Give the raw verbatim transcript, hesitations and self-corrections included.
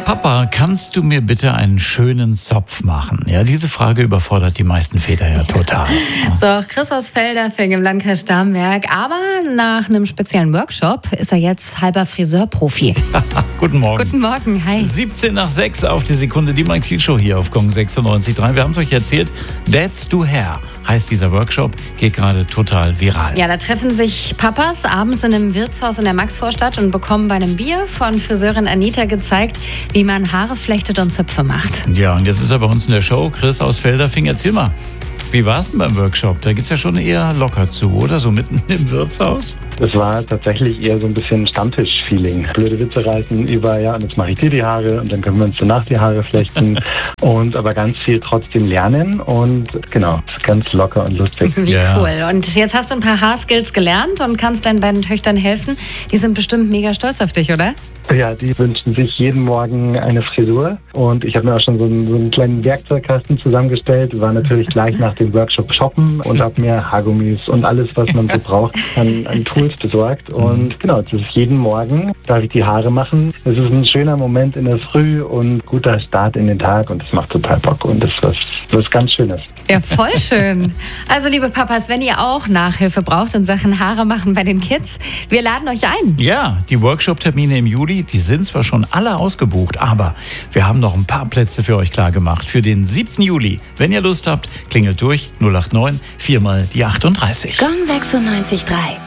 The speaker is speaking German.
Papa, kannst du mir bitte einen schönen Zopf machen? Ja, diese Frage überfordert die meisten Väter ja total. So, Chris aus Feldafing im Landkreis Starnberg. Aber nach einem speziellen Workshop ist er jetzt halber Friseurprofi. Guten Morgen. Guten Morgen, hi. siebzehn nach sechs auf die Sekunde, die Mike Thiel Show hier auf Gong sechsundneunzig Komma drei. Wir haben es euch erzählt, Dads do Hair heißt dieser Workshop, geht gerade total viral. Ja, da treffen sich Papas abends in einem Wirtshaus in der Maxvorstadt und bekommen bei einem Bier von Friseurin Anita gezeigt, wie man Haare flechtet und Zöpfe macht. Ja, und jetzt ist er bei uns in der Show, Chris aus Feldafing. Erzähl mal, wie war es denn beim Workshop? Da geht's ja schon eher locker zu, oder? So mitten im Wirtshaus? Es war tatsächlich eher so ein bisschen Stammtisch-Feeling. Blöde Witze reißen über, ja, und jetzt mache ich dir die Haare und dann können wir uns danach die Haare flechten. und aber ganz viel trotzdem lernen und genau, ganz locker und lustig. Wie Ja. cool. Und jetzt hast du ein paar Haarskills gelernt und kannst deinen beiden Töchtern helfen. Die sind bestimmt mega stolz auf dich, oder? Ja, die wünschen sich jeden Morgen eine Frisur und ich habe mir auch schon so einen, so einen kleinen Werkzeugkasten zusammengestellt, war natürlich gleich nach dem Workshop shoppen und habe mir Haargummis und alles, was man so braucht, an, an Tools besorgt. Und genau, das ist jeden Morgen, darf ich die Haare machen. Es ist ein schöner Moment in der Früh und guter Start in den Tag und das macht total Bock und das ist was, was ganz Schönes. Ja, voll schön. Also, liebe Papas, wenn ihr auch Nachhilfe braucht in Sachen Haare machen bei den Kids, wir laden euch ein. Ja, die Workshop-Termine im Juli, die sind zwar schon alle ausgebucht, aber wir haben noch ein paar Plätze für euch klar gemacht. Für den siebten Juli. Wenn ihr Lust habt, klingelt durch null acht neun vier mal die achtunddreißig. Gong sechsundneunzig Komma drei.